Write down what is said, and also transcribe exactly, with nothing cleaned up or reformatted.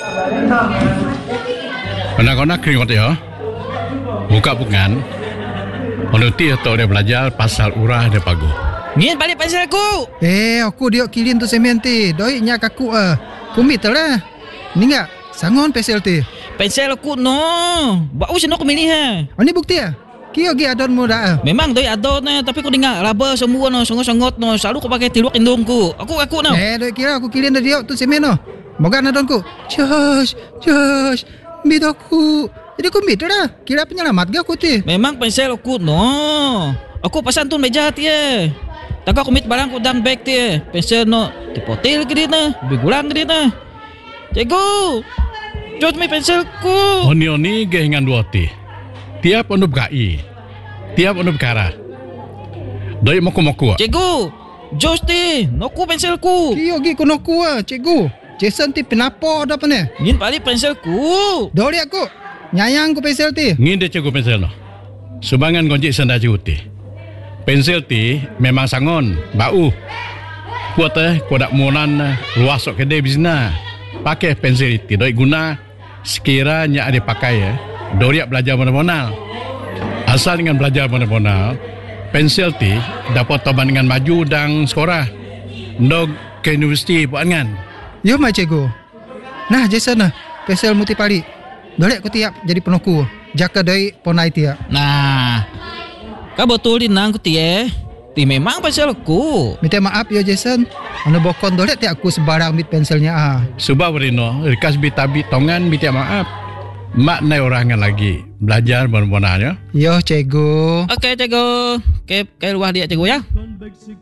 Anak-anak keringat ya. Buka bukan. Menuti atau dia belajar pasal urah dia pagu. Ni balik pensel aku. Eh, aku dia kilin tu semen ti. Doi nya kaku ah. Kumit lah. Ni enggak sangon pensel ti. Pensel aku no. Bau sino aku milih ha. Oh, ni bukti ah. Kio gi adon mo dah. Memang doi adon na tapi aku dengar raba semua no songot-songot no. Selalu aku pakai tiluak indungku. Aku aku no. Eh, doi kira aku kilin dia tu semen no. Moga adonku. Josh, Josh, mit aku. Jadi aku mit dah. Kira penyelamat ga aku ti. Memang pensel aku no. Aku pasan tu meja ti eh. Tak aku mit barang ku dang bag ti eh. Pensel no dipotil ke dia na. Bigulang ke dia na. Cikgu. Jod mi penselku. Oni-oni gehingan dua ti. Tiap onu bgai. Tiap onu bekara. Doi moku-moku. Cikgu. Jos ti. Noku penselku. Kio gi konoku ah, cikgu. Jason ti penapo dah pane. Ngin balik penselku. Doli aku. Nyayang ku pensel ti. Ngin dia cikgu pensel no. Subangan gonjik senda cikgu ti. Pensel ti memang sangon, bau. Kuat eh, kau dak monan luas sok kedai bizna. Pakai pensel itu, doi guna sekiranya ada pakai ya. Doriak belajar benar-benar. Asal dengan belajar benar-benar, pensel ti dapat toban dengan maju dan sekolah. Ndog ke universiti buat kan. Yo mai cikgu. Nah Jason nah, pensel muti pali. Dolek ku tiap jadi penoku. Jaka doi ponai tiap. Nah, kau betul di nang ku tie. Ti memang pensel aku. Minta maaf ya Jason. Anu bokon dolek tiap aku sebarang mit penselnya ah. Subah berino, rikas bitabi tongan minta maaf. Mak nai orangan lagi belajar benar-benarnya. Yo cikgu. Okey cikgu. Okey, ke luar dia cikgu ya.